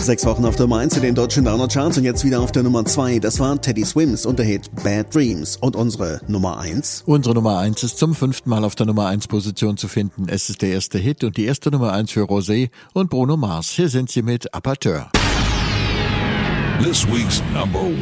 6 Wochen auf der Nummer 1 in den deutschen Downer-Charts und jetzt wieder auf der Nummer 2. Das war Teddy Swims und der Hit Bad Dreams. Und unsere Nummer 1? Unsere Nummer 1 ist zum 5. Mal auf der Nummer 1 Position zu finden. Es ist der erste Hit und die erste Nummer 1 für Rosé und Bruno Mars. Hier sind sie mit Aperteur. This week's number